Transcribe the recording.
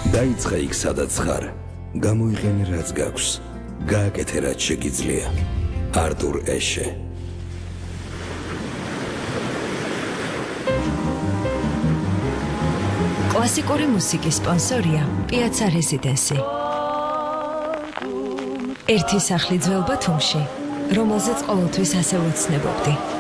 დაიწყე იქ სადაც ხარ გამოიყენე რაც გაქვს გააკეთე რაც შეგიძლია არტურ ეშე კლასიკური მუსიკის სპონსორია პიაცა რეზიდენსი ერთი სახლი ძველ ბათუმში რომელზეც ყოველთვის ასე ვეცნებობდი